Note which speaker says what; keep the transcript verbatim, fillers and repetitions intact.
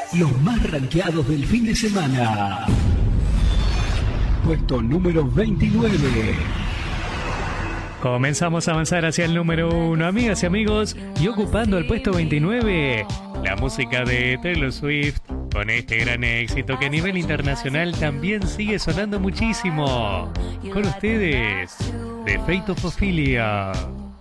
Speaker 1: Los más rankeados del fin de semana. Puesto número veintinueve.
Speaker 2: Comenzamos a avanzar hacia el número uno, amigas y amigos, y ocupando el puesto veintinueve, la música de Taylor Swift, con este gran éxito que a nivel internacional también sigue sonando muchísimo. Con ustedes, The Fate of Ophelia.